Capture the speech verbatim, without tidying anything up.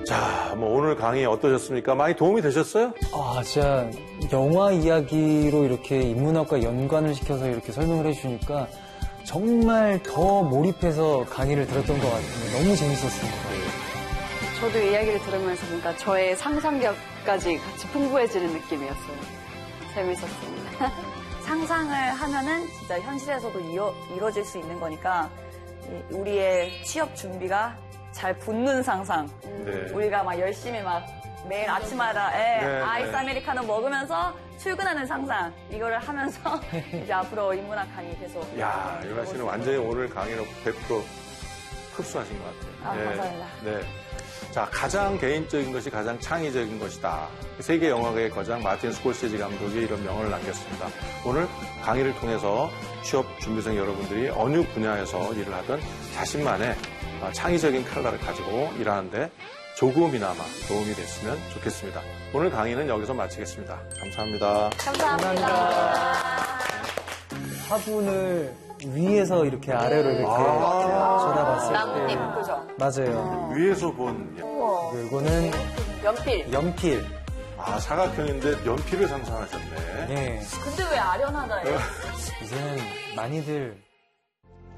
자, 뭐 오늘 강의 어떠셨습니까? 많이 도움이 되셨어요? 아, 진짜 영화 이야기로 이렇게 인문학과 연관을 시켜서 이렇게 설명을 해주니까 정말 더 몰입해서 강의를 들었던 것 같은데 너무 재밌었습니다. 저도 이야기를 들으면서 뭔가 저의 상상력까지 같이 풍부해지는 느낌이었어요. 재밌었습니다. 상상을 하면은 진짜 현실에서도 이어, 이루어질 수 있는 거니까 우리의 취업 준비가 잘 붙는 상상. 네. 우리가 막 열심히 막 매일 아침마다 에, 네, 아이스 네. 아메리카노 먹으면서 출근하는 상상. 이거를 하면서 이제 앞으로 인문학 강의 계속. 야, 유라 씨는 완전히 오늘 강의로 백 퍼센트 흡수하신 것 같아요. 아, 네. 감사합니다. 네. 자, 가장 개인적인 것이 가장 창의적인 것이다. 세계 영화계의 거장 마틴 스콜세지 감독이 이런 명언을 남겼습니다. 오늘 강의를 통해서 취업 준비생 여러분들이 어느 분야에서 일을 하든 자신만의 창의적인 칼라를 가지고 일하는데 조금이나마 도움이 됐으면 좋겠습니다. 오늘 강의는 여기서 마치겠습니다. 감사합니다. 감사합니다. 화분을 위에서 이렇게 아래로 이렇게 아~ 쳐다봤을 나뭇잎, 때 그죠? 맞아요. 위에서 본 그리고 이거는 연필. 연필. 아, 사각형인데 연필을 상상하셨네. 예. 근데 왜 아련하다 해요? 이제는 많이들